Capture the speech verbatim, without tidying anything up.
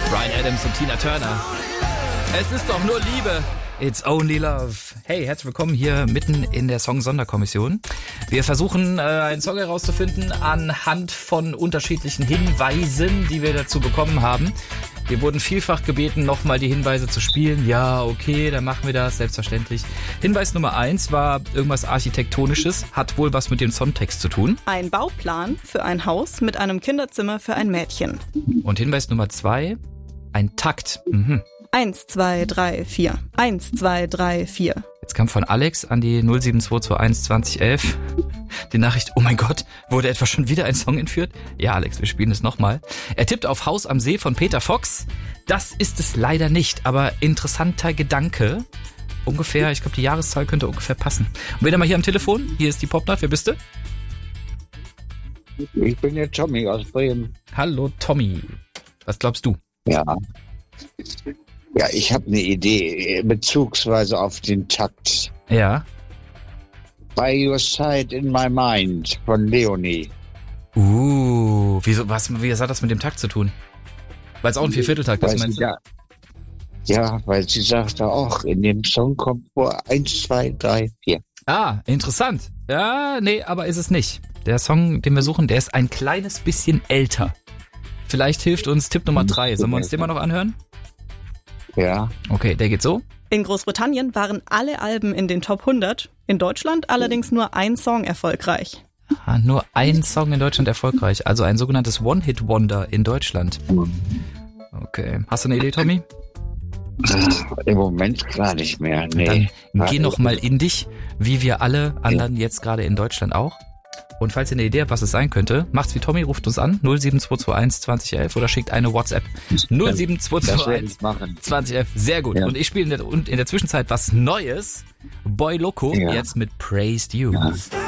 Bryan Adams und Tina Turner. Es ist doch nur Liebe. It's only love. Hey, herzlich willkommen hier mitten in der Song-Sonderkommission. Wir versuchen, äh, einen Song herauszufinden anhand von unterschiedlichen Hinweisen, die wir dazu bekommen haben. Wir wurden vielfach gebeten, nochmal die Hinweise zu spielen. Ja, okay, dann machen wir das, selbstverständlich. Hinweis Nummer eins war irgendwas Architektonisches, hat wohl was mit dem Songtext zu tun. Ein Bauplan für ein Haus mit einem Kinderzimmer für ein Mädchen. Und Hinweis Nummer zwei, ein Takt. Mhm. Eins, zwei, drei, vier. Eins, zwei, drei, vier. Jetzt kam von Alex an die null sieben zwei zwei eins zwanzig elf die Nachricht, oh mein Gott, wurde etwa schon wieder ein Song entführt? Ja, Alex, wir spielen es nochmal. Er tippt auf Haus am See von Peter Fox. Das ist es leider nicht, aber interessanter Gedanke. Ungefähr, ich glaube, die Jahreszahl könnte ungefähr passen. Und wer da mal hier am Telefon? Hier ist die Popnacht, wer bist du? Ich bin der Tommy aus Bremen. Hallo Tommy, was glaubst du? Ja. Ja, ich habe eine Idee, bezugsweise auf den Takt. Ja. By Your Side in My Mind von Leonie. Uh, wieso, was, wie hat das mit dem Takt zu tun? Weil es auch ein Viervierteltakt ist, meinst du? Ja, ja, weil sie sagte auch, in dem Song kommt vor eins, zwei, drei, vier. Ah, interessant. Ja, nee, aber ist es nicht. Der Song, den wir suchen, der ist ein kleines bisschen älter. Vielleicht hilft uns Tipp Nummer drei. Sollen wir uns den mal noch anhören? Ja. Okay, der geht so. In Großbritannien waren alle Alben in den Top hundert, in Deutschland allerdings nur ein Song erfolgreich. Ah, nur ein Song in Deutschland erfolgreich, also ein sogenanntes One-Hit-Wonder in Deutschland. Okay, hast du eine Idee, Tommy? Im Moment gar nicht mehr, nee. Dann geh noch mal in dich, wie wir alle anderen ja. Jetzt gerade in Deutschland auch. Und falls ihr eine Idee habt, was es sein könnte, macht's wie Tommy, ruft uns an, null sieben zwei zwei eins zwanzig elf oder schickt eine WhatsApp. null sieben zwei zwei eins zwanzig elf, sehr gut. Ja. Und ich spiele in der, in der Zwischenzeit was Neues. Boy Loco, ja. Jetzt mit Praised You. Ja.